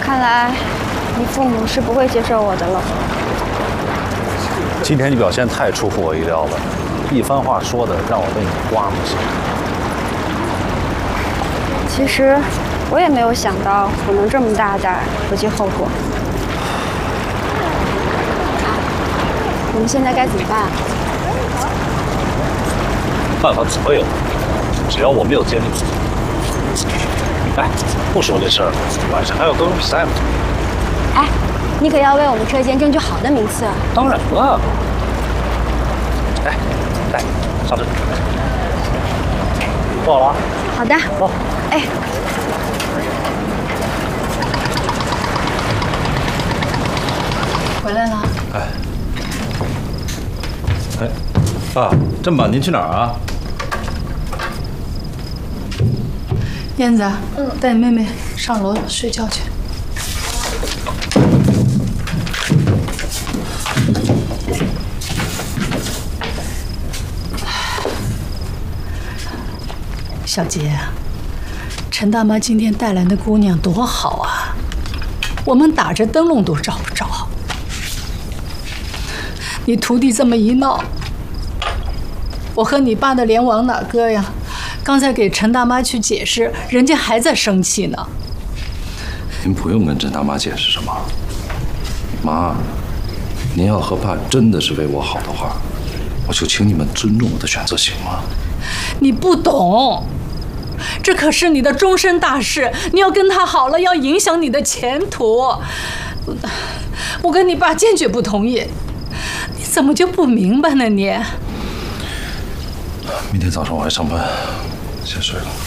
看来你父母是不会接受我的了。 今天你表现太出乎我意料了，一番话说的让我为你刮目相看。 其实我也没有想到我能这么大胆，不计后果。我们现在该怎么办？ 办法总会有，只要我没有坚定。哎，不说这事儿了，晚上还有歌咏比赛呢。 哎，你可要为我们车间争取好的名次。 当然了。哎，来，上车。坐好了啊。 好的。 走。 哎。 回来了。 哎，爸，这么晚您去哪儿啊？ 燕子，带你妹妹上楼睡觉去。小杰，陈大妈今天带来的姑娘多好啊，我们打着灯笼都找不着。你徒弟这么一闹，我和你爸的脸往哪搁呀？刚才给陈大妈去解释，人家还在生气呢。 您不用跟陈大妈解释什么，妈，您要和爸真的是为我好的话，我就请你们尊重我的选择，行吗？ 你不懂，这可是你的终身大事，你要跟他好了，要影响你的前途。我跟你爸坚决不同意，你怎么就不明白呢？你？ 明天早上我还上班，先睡了。